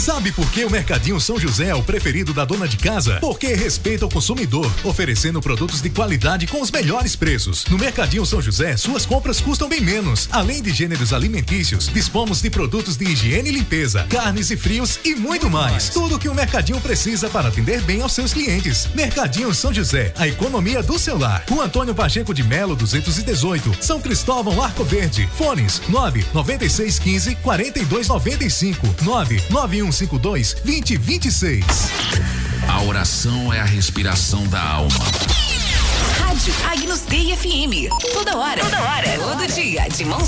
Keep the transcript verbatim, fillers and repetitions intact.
Sabe por que o Mercadinho São José é o preferido da dona de casa? Porque respeita o consumidor, oferecendo produtos de qualidade com os melhores preços. No Mercadinho São José, suas compras custam bem menos. Além de gêneros alimentícios, dispomos de produtos de higiene e limpeza, carnes e frios e muito mais. Tudo que o Mercadinho precisa para atender bem aos seus clientes. Mercadinho São José, a economia do seu lar. Rua Antônio Pacheco de Melo, duzentos e dezoito, São Cristóvão, Arco Verde. Fones nove nove seis um cinco, quatro dois nove cinco, nove nove um cinco dois, dois zero dois seis. A oração é a respiração da alma. Rádio Agnus Dei F M. Toda hora. Toda hora. Todo dia. De mãos